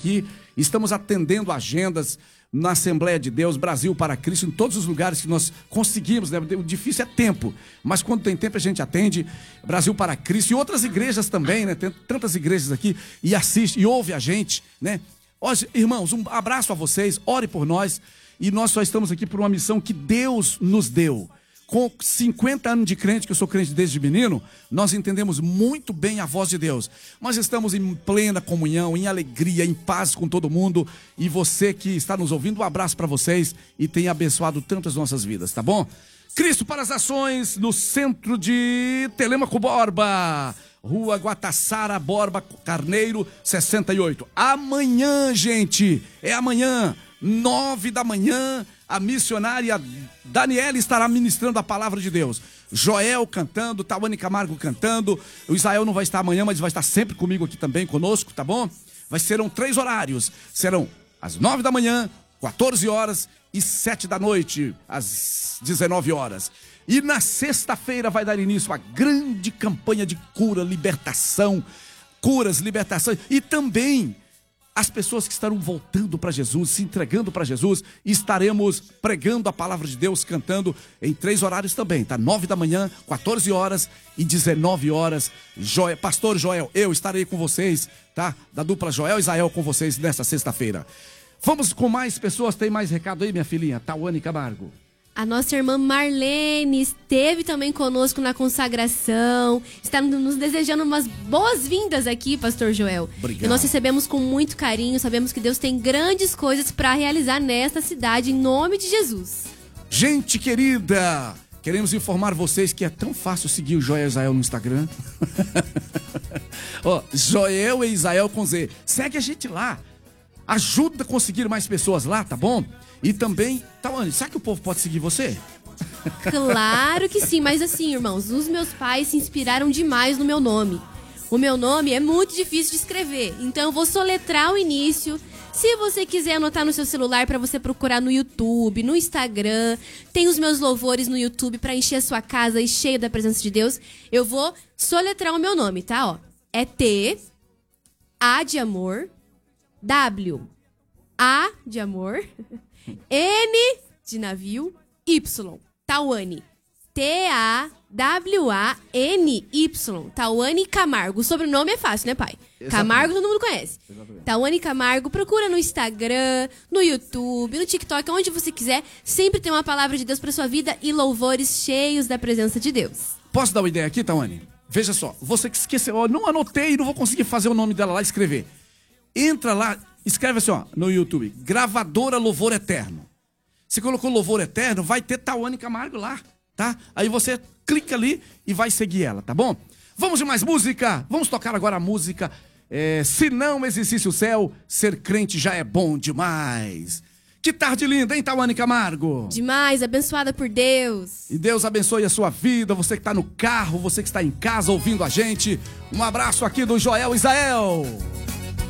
aqui. Estamos atendendo agendas na Assembleia de Deus, Brasil para Cristo, em todos os lugares que nós conseguimos, né? O difícil é tempo, mas quando tem tempo a gente atende. Brasil para Cristo e outras igrejas também, né? Tem tantas igrejas aqui e assiste e ouve a gente, né? Hoje, irmãos, um abraço a vocês, ore por nós, e nós só estamos aqui por uma missão que Deus nos deu. Com 50 anos de crente, que eu sou crente desde menino, nós entendemos muito bem a voz de Deus. Nós estamos em plena comunhão, em alegria, em paz com todo mundo. E você que está nos ouvindo, um abraço para vocês e tenha abençoado tanto as nossas vidas, tá bom? Cristo para as Ações, no centro de Telêmaco Borba, Rua Guataçara Borba Carneiro, 68. Amanhã, gente, é amanhã, 9 da manhã, a missionária Daniela estará ministrando a palavra de Deus. Joel cantando, Tawane Camargo cantando. O Israel não vai estar amanhã, mas vai estar sempre comigo aqui também, conosco, tá bom? Serão 3 horários. Serão às 9 da manhã, 14 horas e 7 da noite, às 19 horas. E na sexta-feira vai dar início a grande campanha de cura, libertação, curas, libertação e também as pessoas que estarão voltando para Jesus, se entregando para Jesus, estaremos pregando a palavra de Deus, cantando em 3 horários também, tá? 9 da manhã, 14 horas e 19 horas. Pastor Joel, eu estarei com vocês, tá? Da dupla Joel e Israel com vocês nesta sexta-feira. Vamos com mais pessoas, tem mais recado aí, minha filhinha? Tawane Camargo. A nossa irmã Marlene esteve também conosco na consagração, está nos desejando umas boas-vindas aqui, Pastor Joel. Obrigado. E nós recebemos com muito carinho, sabemos que Deus tem grandes coisas para realizar nesta cidade, em nome de Jesus. Gente querida, queremos informar vocês que é tão fácil seguir o Joel e Israel no Instagram. Joel e Israel com Z. Segue a gente lá. Ajuda a conseguir mais pessoas lá, tá bom? E também, Tawane, será que o povo pode seguir você? Claro que sim, mas assim, irmãos, os meus pais se inspiraram demais no meu nome. O meu nome é muito difícil de escrever, então eu vou soletrar o início. Se você quiser anotar no seu celular para você procurar no YouTube, no Instagram, tem os meus louvores no YouTube para encher a sua casa e cheio da presença de Deus. Eu vou soletrar o meu nome, tá? Ó, é T, A de amor, W, A de amor, N de navio, Y, Tawane. T-A-W-A-N-Y, Tawane Camargo. O sobrenome é fácil, né, pai? Exatamente. Camargo todo mundo conhece. Exatamente. Tawane Camargo, procura no Instagram, no YouTube, no TikTok, onde você quiser. Sempre tem uma palavra de Deus para sua vida e louvores cheios da presença de Deus. Posso dar uma ideia aqui, Tawane? Veja só, você que esqueceu, eu não anotei, não vou conseguir fazer o nome dela lá e escrever. Entra lá, escreve assim, ó, no YouTube, Gravadora Louvor Eterno. Você colocou Louvor Eterno, vai ter Tawane Camargo lá, tá? Aí você clica ali e vai seguir ela, tá bom? Vamos de mais música? Vamos tocar agora a música Se Não Existisse o Céu, Ser Crente Já É Bom Demais. Que tarde linda, hein, Tawane Camargo? Demais, abençoada por Deus. E Deus abençoe a sua vida, você que está no carro, você que está em casa ouvindo a gente. Um abraço aqui do Joel Israel.